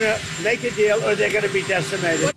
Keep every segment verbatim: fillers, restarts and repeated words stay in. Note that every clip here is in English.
Make a deal or they're going to be decimated.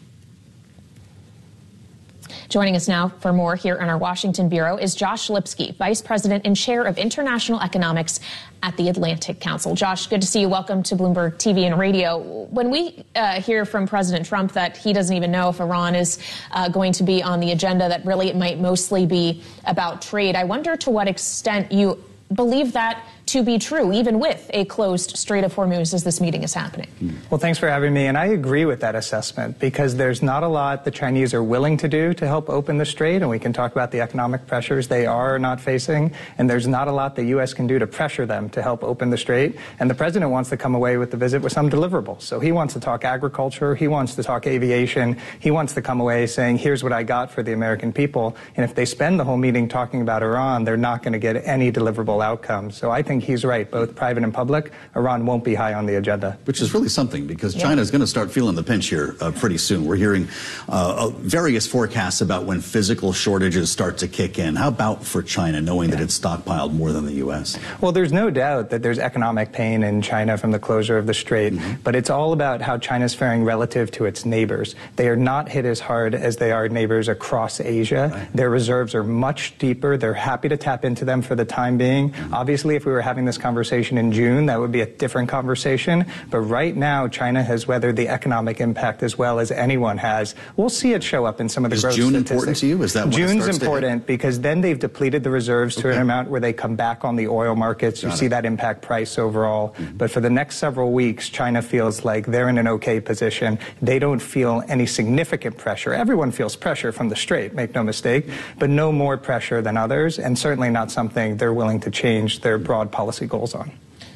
Joining us now for more here in our Washington Bureau is Josh Lipsky, Vice President and Chair of International Economics at the Atlantic Council. Josh, good to see you. Welcome to Bloomberg T V and Radio. When we uh, hear from President Trump that he doesn't even know if Iran is uh, going to be on the agenda, that really it might mostly be about trade, I wonder to what extent you believe that to be true, even with a closed Strait of Hormuz as this meeting is happening. Well, thanks for having me. And I agree with that assessment because there's not a lot the Chinese are willing to do to help open the strait. And we can talk about the economic pressures they are not facing. And there's not a lot the U S can do to pressure them to help open the strait. And the president wants to come away with the visit with some deliverables. So he wants to talk agriculture. He wants to talk aviation. He wants to come away saying, here's what I got for the American people. And if they spend the whole meeting talking about Iran, they're not going to get any deliverable outcomes. So I think he's right, both private and public. Iran won't be high on the agenda. Which is really something because yeah. China is going to start feeling the pinch here uh, pretty soon. We're hearing uh, various forecasts about when physical shortages start to kick in. How about for China, knowing yeah. that it's stockpiled more than the U S? Well, there's no doubt that there's economic pain in China from the closure of the strait, mm-hmm. but it's all about how China's faring relative to its neighbors. They are not hit as hard as they are neighbors across Asia. Right. Their reserves are much deeper. They're happy to tap into them for the time being. Mm-hmm. Obviously, if we were having this conversation in June, that would be a different conversation. But right now, China has weathered the economic impact as well as anyone has. We'll see it show up in some of the is growth June statistics. Important to you? Is that when June's it starts important because then they've depleted the reserves okay. to an amount where they come back on the oil markets. You Got see it. that impact price overall. Mm-hmm. But for the next several weeks, China feels like they're in an okay position. They don't feel any significant pressure. Everyone feels pressure from the strait, make no mistake, but no more pressure than others, and certainly not something they're willing to change their broad policy goals on.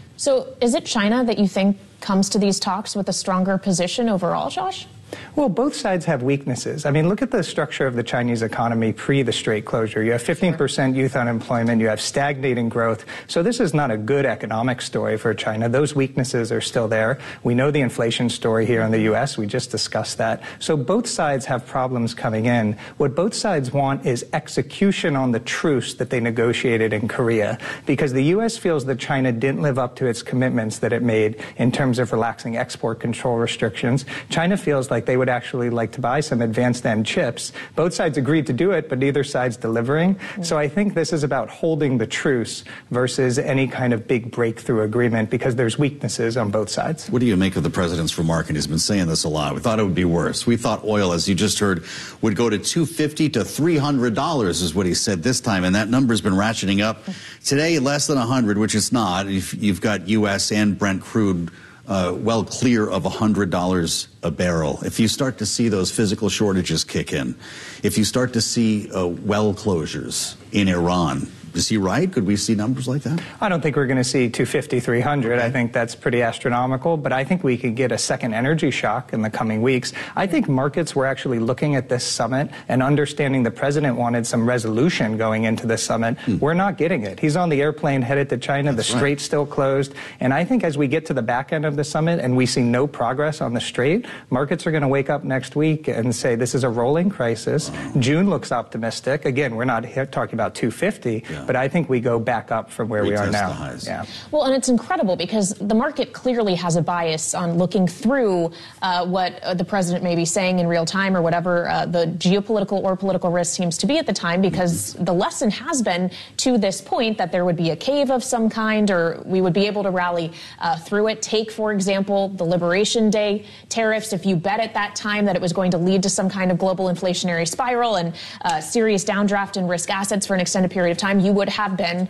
So is it China that you think comes to these talks with a stronger position overall, Josh? Well, both sides have weaknesses. I mean, look at the structure of the Chinese economy pre the strait closure. You have fifteen percent youth unemployment. You have stagnating growth. So this is not a good economic story for China. Those weaknesses are still there. We know the inflation story here in the U S. We just discussed that. So both sides have problems coming in. What both sides want is execution on the truce that they negotiated in Korea, because the U S feels that China didn't live up to its commitments that it made in terms of relaxing export control restrictions. China feels like they would actually like to buy some advanced end chips. Both sides agreed to do it, but neither side's delivering. Mm-hmm. So I think this is about holding the truce versus any kind of big breakthrough agreement because there's weaknesses on both sides. What do you make of the president's remark? And he's been saying this a lot. We thought it would be worse. We thought oil, as you just heard, would go to two hundred fifty to three hundred dollars is what he said this time. And that number's been ratcheting up. Today, less than one hundred, which it's not. If you've got U S and Brent crude Uh, well clear of one hundred dollars a barrel. If you start to see those physical shortages kick in, if you start to see uh, well closures in Iran, is he right? Could we see numbers like that? I don't think we're going to see two fifty, three hundred. Okay. I think that's pretty astronomical, but I think we could get a second energy shock in the coming weeks. I think markets were actually looking at this summit and understanding the president wanted some resolution going into this summit. Hmm. We're not getting it. He's on the airplane headed to China. That's the strait's right. still closed. And I think as we get to the back end of the summit and we see no progress on the strait, markets are going to wake up next week and say this is a rolling crisis. Wow. June looks optimistic. Again, we're not here talking about two fifty. Yeah. But I think we go back up from where we, we are now. Yeah. Well, and it's incredible because the market clearly has a bias on looking through uh, what uh, the president may be saying in real time or whatever uh, the geopolitical or political risk seems to be at the time, because mm-hmm. the lesson has been to this point that there would be a cave of some kind or we would be able to rally uh, through it. Take, for example, the Liberation Day tariffs. If you bet at that time that it was going to lead to some kind of global inflationary spiral and uh, serious downdraft in risk assets for an extended period of time, you would have been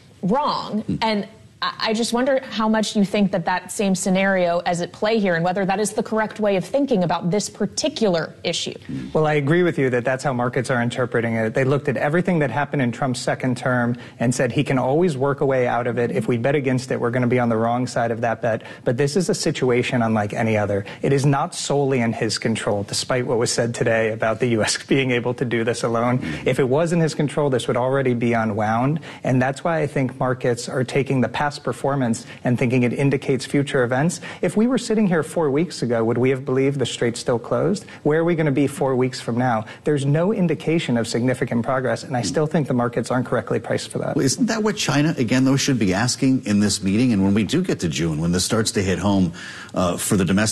wrong. And I just wonder how much you think that that same scenario is at play here and whether that is the correct way of thinking about this particular issue. Well, I agree with you that that's how markets are interpreting it. They looked at everything that happened in Trump's second term and said he can always work a way out of it. If we bet against it, we're going to be on the wrong side of that bet. But this is a situation unlike any other. It is not solely in his control, despite what was said today about the U S being able to do this alone. If it was in his control, this would already be unwound. And that's why I think markets are taking the passive past performance and thinking it indicates future events. If we were sitting here four weeks ago, would we have believed the strait's still closed? Where are we going to be four weeks from now? There's no indication of significant progress, and I still think the markets aren't correctly priced for that. Well, isn't that what China, again, though, should be asking in this meeting? And when we do get to June, when this starts to hit home uh, for the domestic